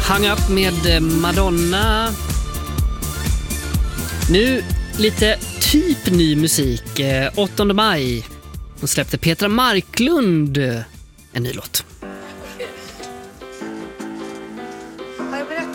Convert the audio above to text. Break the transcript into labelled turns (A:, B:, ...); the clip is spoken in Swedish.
A: Hang Up med Madonna. Nu lite typ ny musik. 8 maj. Hon släppte Petra Marklund en ny låt.